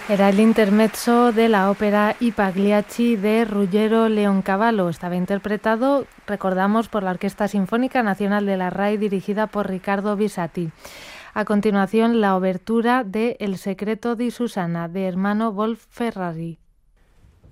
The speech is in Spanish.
Era el intermezzo de la ópera I Pagliacci de Ruggero Leoncavallo. Estaba interpretado, recordamos, por la Orquesta Sinfónica Nacional de la RAI, dirigida por Riccardo Bisatti. A continuación, la obertura de El secreto di Susana, de Hermano Wolf Ferrari.